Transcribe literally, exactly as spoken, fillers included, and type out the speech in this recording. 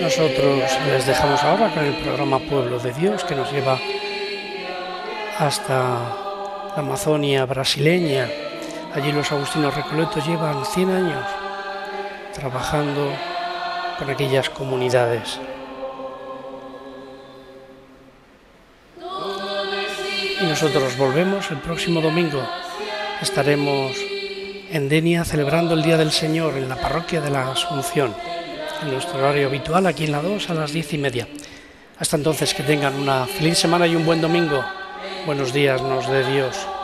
Nosotros les dejamos ahora con el programa Pueblo de Dios, que nos lleva hasta la Amazonia brasileña. Allí los agustinos recoletos llevan cien años trabajando con aquellas comunidades. Y nosotros volvemos el próximo domingo. Estaremos en Denia celebrando el Día del Señor en la parroquia de la Asunción, en nuestro horario habitual, aquí en la dos a las diez y media. Hasta entonces, que tengan una feliz semana y un buen domingo. Buenos días nos dé Dios.